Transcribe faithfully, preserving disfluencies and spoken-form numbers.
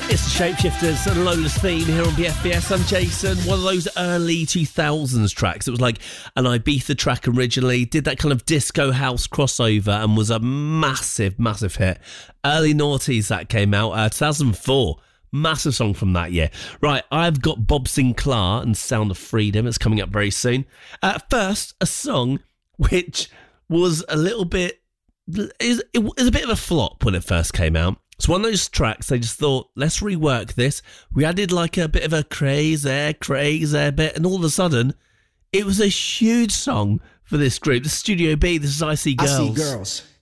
It's the Shapeshifters and Lola's theme here on B F B S. I'm Jason. One of those early two thousands tracks. It was like an Ibiza track originally, did that kind of disco house crossover and was a massive, massive hit. Early noughties that came out, uh, two thousand four. Massive song from that year. Right, I've got Bob Sinclar and Sound of Freedom. It's coming up very soon. Uh, first, a song which was a little bit, it was a bit of a flop when it first came out. It's one of those tracks they just thought, let's rework this. We added like a bit of a crazy, crazy bit, and all of a sudden, it was a huge song for this group. This is Studio B, this is I See Girls. I See Girls.